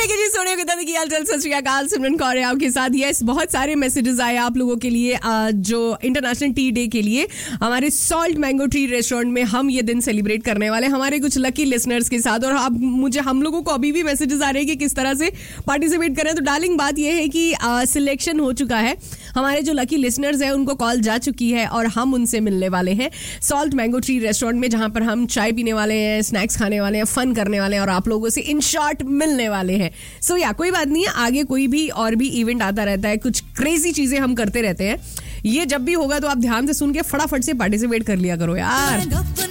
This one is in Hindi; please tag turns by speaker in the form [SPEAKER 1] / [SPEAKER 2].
[SPEAKER 1] जी सोने को की हालचाल, सत श्री अकाल, सिमरन कौर है आपके साथ। यस, बहुत सारे मैसेजेस आए आप लोगों के लिए जो इंटरनेशनल टी डे के लिए हमारे सॉल्ट मैंगो ट्री रेस्टोरेंट में हम ये दिन सेलिब्रेट करने वाले हमारे कुछ लकी लिसनर्स के साथ। और अब हम लोगों को अभी भी मैसेजेस आ रहे हैं कि किस तरह से पार्टिसिपेट करें। तो डार्लिंग बात यह है कि सिलेक्शन हो चुका है, हमारे जो लकी लिसनर्स हैं उनको कॉल जा चुकी है और हम उनसे मिलने वाले हैं सॉल्ट मैंगो ट्री रेस्टोरेंट में, जहां पर हम चाय पीने वाले हैं, स्नैक्स खाने वाले हैं, फन करने वाले हैं और आप लोगों से इन शॉर्ट मिलने वाले हैं। सो या कोई बात नहीं है, आगे कोई भी और भी इवेंट आता रहता है, कुछ क्रेजी चीजें हम करते रहते हैं। ये जब भी होगा तो आप ध्यान से सुन के फटाफट से पार्टिसिपेट कर लिया करो यार।